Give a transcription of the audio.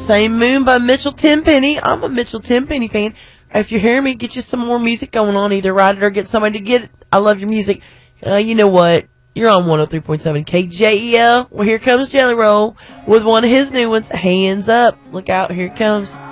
Same Moon by Mitchell Tenpenny. I'm a Mitchell Tenpenny fan. If you hear me, get you some more music going on. Either write it or get somebody to get it. I love your music. You know what? You're on 103.7 KJEL. Well, here comes Jelly Roll with one of his new ones, Hands Up. Look out, here it comes.